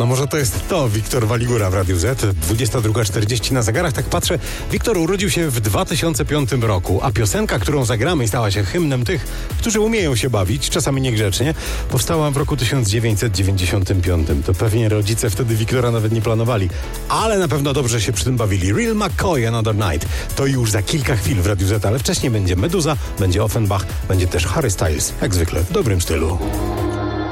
No może to jest to Wiktor Waligura w Radiu Z. 22:40 na zegarach. Tak patrzę, Wiktor urodził się w 2005 roku, a piosenka, którą zagramy i stała się hymnem tych, którzy umieją się bawić, czasami niegrzecznie, powstała w roku 1995. To pewnie rodzice wtedy Wiktora nawet nie planowali, ale na pewno dobrze się przy tym bawili. Real McCoy, Another Night. To już za kilka chwil w Radiu Z, ale wcześniej będzie Meduza, będzie Offenbach, będzie też Harry Styles, jak zwykle w dobrym stylu.